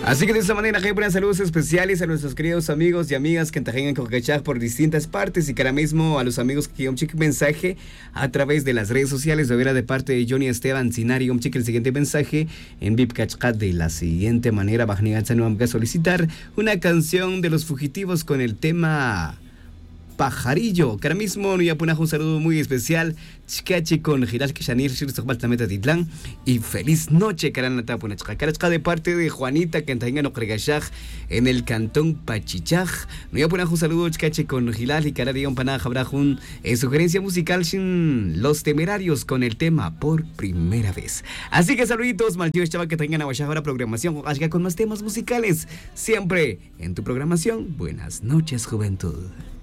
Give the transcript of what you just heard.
Así que de esta manera, hay buenas saludos especiales a nuestros queridos amigos y amigas que tengan Cocachaj por distintas partes y que ahora mismo a los amigos que un chique mensaje a través de las redes sociales, de parte de Johnny Esteban Sinari, un chique el siguiente mensaje en Vipcachcat de la siguiente manera, Bajnigatsa no vamos a solicitar una canción de Los Fugitivos con el tema Pajarillo, que ahora mismo nos voy a un saludo muy especial Chikachi con Giral Kishanir Shirstobaltameta Titlán y feliz noche Karanata Punachka Karachka de parte de Juanita que tengan Ocregashaj en el cantón Pachichaj. Nos voy a poner un saludo Chikachi con Giral y Kararion Panaj Abrahun sugerencia musical sin Los Temerarios con el tema Por Primera Vez. Así que saluditos Maltío Chava que tengan ahora programación con más temas musicales siempre en tu programación. Buenas noches, juventud.